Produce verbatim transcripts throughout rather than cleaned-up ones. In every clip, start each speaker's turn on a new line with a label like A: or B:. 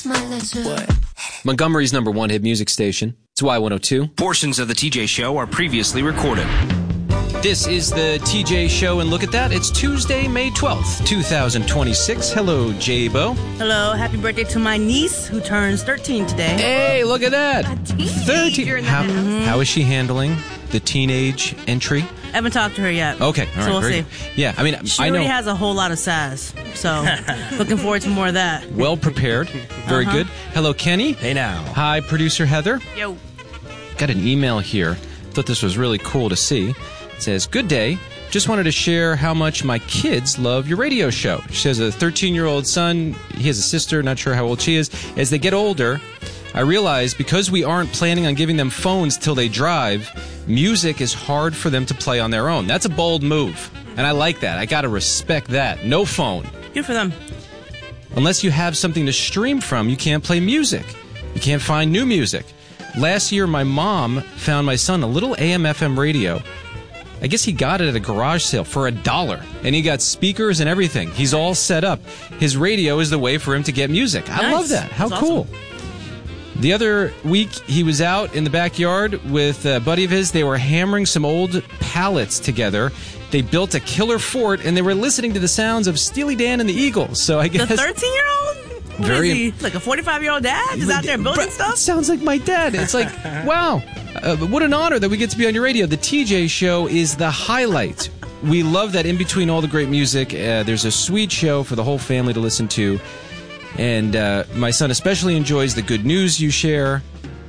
A: What? Montgomery's number one hit music station. It's Y one oh two.
B: Portions of the T J Show are previously recorded.
A: This is the T J Show, and look at that. It's Tuesday, May twelfth, twenty twenty-six. Hello, J-Bo.
C: Hello. Happy birthday to my niece, who turns thirteen today.
A: Hey, look at that. thirteen. How,
C: mm-hmm.
A: how is she handling the teenage entry?
C: I haven't talked to her yet.
A: Okay, all right.
C: So we'll
A: very
C: see.
A: Good. Yeah, I mean,
C: she
A: I know.
C: already has a whole lot of sass, so looking forward to more of that.
A: Well prepared. Very
C: uh-huh.
A: good. Hello, Kenny.
B: Hey now.
A: Hi, producer Heather.
C: Yo.
A: Got an email here. Thought this was really cool to see. It says, good day. Just wanted to share how much my kids love your radio show. She has a thirteen-year-old son. He has a sister, not sure how old she is. As they get older, I realize because we aren't planning on giving them phones till they drive, music is hard for them to play on their own. That's a bold move, and I like that. I got to respect that. No phone.
C: Good for them.
A: Unless you have something to stream from, you can't play music. You can't find new music. Last year, my mom found my son a little A M F M radio. I guess he got it at a garage sale for a dollar, and he got speakers and everything. He's all set up. His radio is the way for him to get music. I
C: Nice.
A: love that. How
C: That's
A: cool.
C: awesome.
A: The other week, he was out in the backyard with a buddy of his. They were hammering some old pallets together. They built a killer fort, and they were listening to the sounds of Steely Dan and the Eagles. So I guess
C: The thirteen-year-old? What
A: Very-
C: is he? Like a forty-five-year-old dad? Just out there building
A: Bro,
C: stuff?
A: It sounds like my dad. It's like, wow, uh, what an honor that we get to be on your radio. The T J Show is the highlight. We love that in between all the great music, uh, there's a sweet show for the whole family to listen to. And uh, my son especially enjoys the good news you share.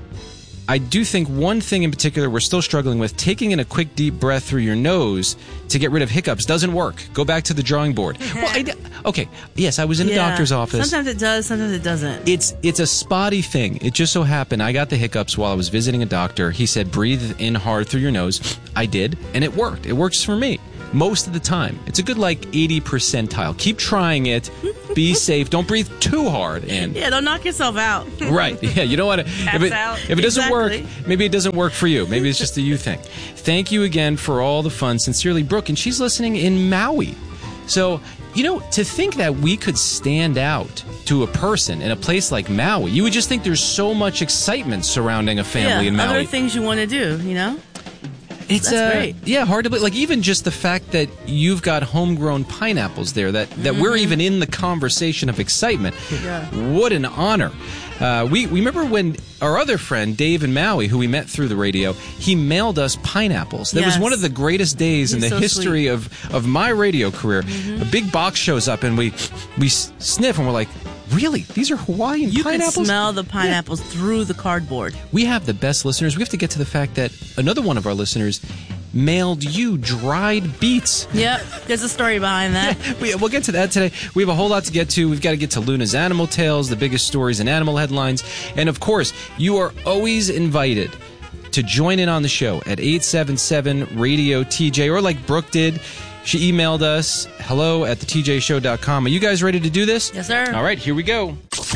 A: I do think one thing in particular we're still struggling with, taking in a quick deep breath through your nose to get rid of hiccups doesn't work. Go back to the drawing board. Well, I, okay, yes, I was in a
C: Yeah.
A: doctor's office.
C: Sometimes it does, sometimes it doesn't.
A: It's it's a spotty thing. It just so happened I got the hiccups while I was visiting a doctor. He said, breathe in hard through your nose. I did, and it worked. It works for me most of the time. It's a good, like, eighty percentile. Keep trying it. Be safe. Don't breathe too hard in.
C: Yeah, don't knock yourself out.
A: Right. Yeah, you don't want to. If it,
C: out.
A: if it doesn't
C: Exactly.
A: work, maybe it doesn't work for you. Maybe it's just a you thing. Thank you again for all the fun. Sincerely, Brooke. And she's listening in Maui. So, you know, to think that we could stand out to a person in a place like Maui, you would just think there's so much excitement surrounding a family
C: Yeah,
A: in Maui.
C: other things you want to do, you know?
A: It's
C: That's
A: uh,
C: great.
A: Yeah, hard to believe. Like, even just the fact that you've got homegrown pineapples there, that, that we're even in the conversation of excitement.
C: Yeah.
A: What an honor. Uh, we, we remember when our other friend, Dave in Maui, who we met through the radio, he mailed us pineapples. That was
C: Yes.
A: one of the greatest days in
C: He's
A: the
C: so
A: history
C: sweet.
A: of, of my radio career. A big box shows up, and we, we s- sniff, and we're like, really? These are Hawaiian
C: You
A: pineapples?
C: can smell the pineapples through the cardboard.
A: We have the best listeners. We have to get to the fact that another one of our listeners mailed you dried beets.
C: Yep, there's a story behind that.
A: We, we'll get to that today. We have a whole lot to get to. We've got to get to Luna's Animal Tales, the biggest stories and animal headlines. And, of course, you are always invited to join in on the show at eight seven seven radio T J, or like Brooke did. She emailed us, hello at the T J show dot com. Are you guys ready to do this?
C: Yes, sir.
A: All right, here we go.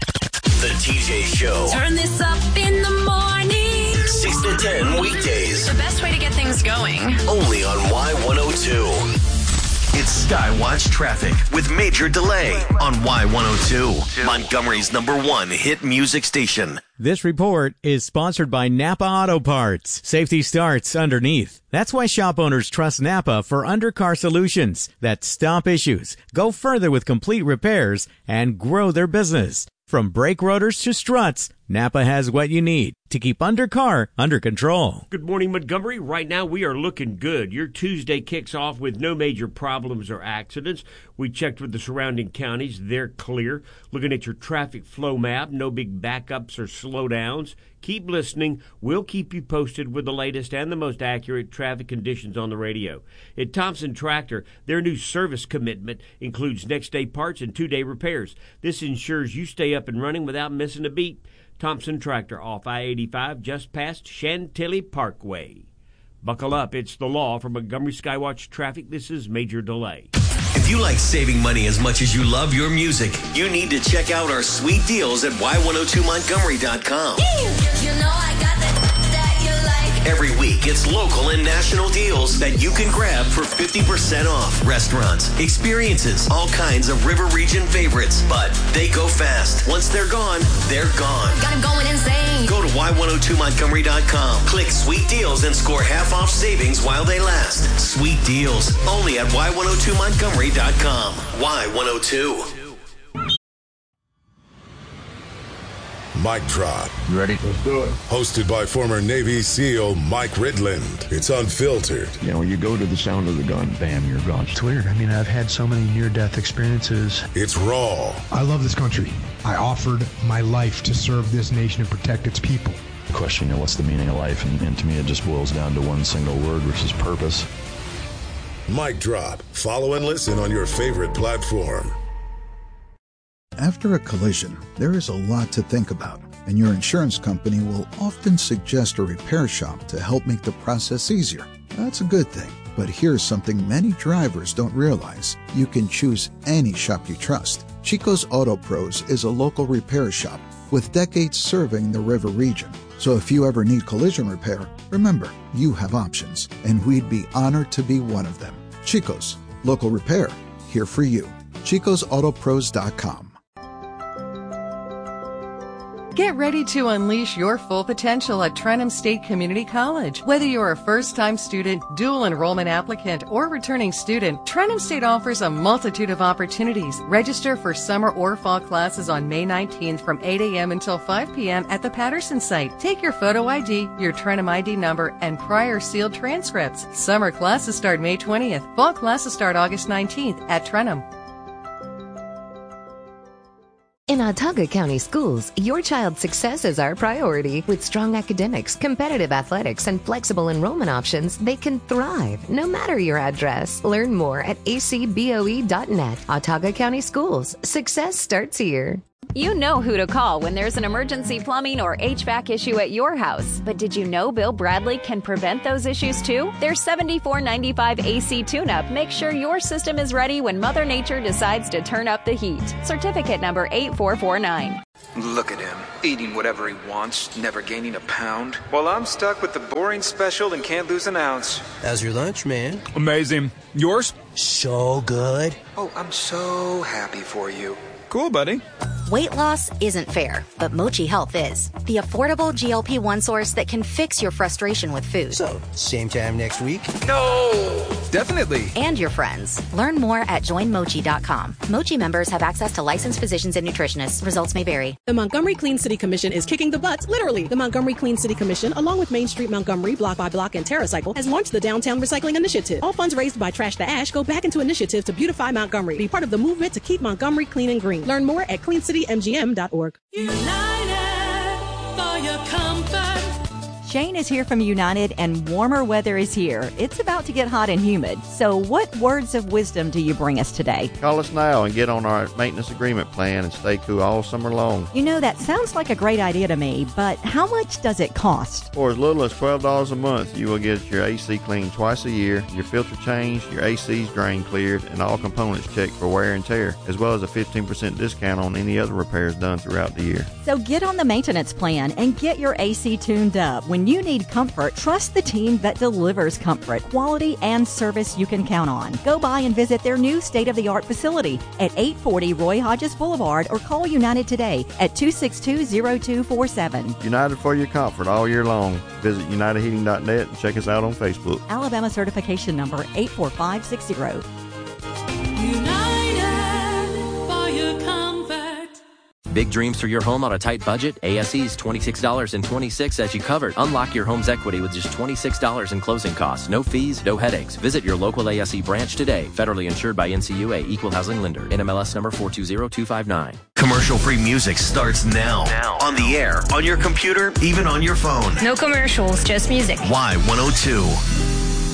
D: The T J Show.
E: Turn this up in the morning.
D: six to ten weekdays.
E: The best way to get things going.
D: Only on Y one oh two. It's Skywatch Traffic with Major Delay on Y one oh two. Montgomery's number one hit music station.
F: This report is sponsored by Napa Auto Parts. Safety starts underneath. That's why shop owners trust Napa for undercar solutions that stop issues, go further with complete repairs, and grow their business. From brake rotors to struts, Napa has what you need to keep undercar under control.
G: Good morning, Montgomery. Right now, we are looking good. Your Tuesday kicks off with no major problems or accidents. We checked with the surrounding counties. They're clear. Looking at your traffic flow map, no big backups or slowdowns. Keep listening. We'll keep you posted with the latest and the most accurate traffic conditions on the radio. At Thompson Tractor, their new service commitment includes next-day parts and two-day repairs. This ensures you stay up and running without missing a beat. Thompson Tractor off I eighty-five just past Chantilly Parkway. Buckle up. It's the law for Montgomery Skywatch Traffic. This is Major Delay.
D: If you like saving money as much as you love your music, you need to check out our sweet deals at Y one oh two Montgomery dot com.
E: You know I got that that you like.
D: Every week, it's local and national deals that you can grab for fifty percent off. Restaurants, experiences, all kinds of River Region favorites. But they go fast. Once they're gone, they're gone.
E: Got him going insane.
D: Go to Y one oh two Montgomery dot com. Click Sweet Deals and score half off savings while they last. Sweet Deals, only at Y one oh two Montgomery dot com. Y one oh two.
H: Mic Drop.
I: You ready? Let's do it.
H: Hosted by former Navy SEAL Mike Ridland. It's unfiltered.
I: You know, when you go to the sound of the gun, bam, you're gone.
J: It's weird. I mean, I've had so many near-death experiences.
H: It's raw.
K: I love this country. I offered my life to serve this nation and protect its people.
I: The question, you know, what's the meaning of life? And, and to me, it just boils down to one single word, which is purpose.
H: Mic Drop. Follow and listen on your favorite platform.
L: After a collision, there is a lot to think about, and your insurance company will often suggest a repair shop to help make the process easier. That's a good thing, but here's something many drivers don't realize. You can choose any shop you trust. Chico's Auto Pros is a local repair shop with decades serving the River Region. So if you ever need collision repair, remember, you have options, and we'd be honored to be one of them. Chico's, local repair, here for you. Chicos Auto Pros dot com.
M: Get ready to unleash your full potential at Trenham State Community College. Whether you're a first-time student, dual enrollment applicant, or returning student, Trenham State offers a multitude of opportunities. Register for summer or fall classes on May nineteenth from eight a.m. until five p.m. at the Patterson site. Take your photo I D, your Trenham I D number, and prior sealed transcripts. Summer classes start May twentieth. Fall classes start August nineteenth at Trenham.
N: In Autauga County Schools, your child's success is our priority. With strong academics, competitive athletics, and flexible enrollment options, they can thrive no matter your address. Learn more at a c b o e dot net. Autauga County Schools. Success starts here.
O: You know who to call when there's an emergency plumbing or H V A C issue at your house. But did you know Bill Bradley can prevent those issues too? Their seventy-four ninety-five A C tune-up makes sure your system is ready when Mother Nature decides to turn up the heat. Certificate number eight four four nine.
P: Look at him, eating whatever he wants, never gaining a pound. While I'm stuck with the boring special and can't lose an ounce.
Q: How's your lunch, man?
P: Amazing. Yours?
Q: So good.
P: Oh, I'm so happy for you.
Q: Cool, buddy.
R: Weight loss isn't fair, but Mochi Health is. The affordable G L P one source that can fix your frustration with food.
Q: So, same time next week?
P: No! Definitely.
R: And your friends. Learn more at join mochi dot com. Mochi members have access to licensed physicians and nutritionists. Results may vary.
S: The Montgomery Clean City Commission is kicking the butts, literally. The Montgomery Clean City Commission, along with Main Street Montgomery, Block by Block, and TerraCycle, has launched the Downtown Recycling Initiative. All funds raised by Trash the Ash go back into initiatives to beautify Montgomery. Be part of the movement to keep Montgomery clean and green. Learn more at clean city m g m dot org.
T: United for your comfort.
U: Shane is here from United, and warmer weather is here. It's about to get hot and humid. So what words of wisdom do you bring us today?
V: Call us now and get on our maintenance agreement plan and stay cool all summer long.
U: You know, that sounds like a great idea to me, but how much does it cost?
V: For as little as twelve dollars a month, you will get your A C cleaned twice a year, your filter changed, your A C's drain cleared, and all components checked for wear and tear, as well as a fifteen percent discount on any other repairs done throughout the year.
U: So get on the maintenance plan and get your A C tuned up. When you need comfort, trust the team that delivers comfort, quality, and service you can count on. Go by and visit their new state-of-the-art facility at eight forty Roy Hodges Boulevard or call United today at two six two, zero two four seven.
V: United for your comfort all year long. Visit united heating dot net and check us out on Facebook.
U: Alabama certification number eight four five six zero.
T: United for your comfort.
W: Big dreams for your home on a tight budget? A S E's twenty-six dollars and twenty-six cents as you covered. Unlock your home's equity with just twenty-six dollars in closing costs. No fees, no headaches. Visit your local A S E branch today. Federally insured by N C U A, Equal Housing Lender. N M L S number four two zero two five nine.
D: Commercial-free music starts now. now. On the air, on your computer, even on your phone.
E: No commercials, just music.
D: Y one oh two.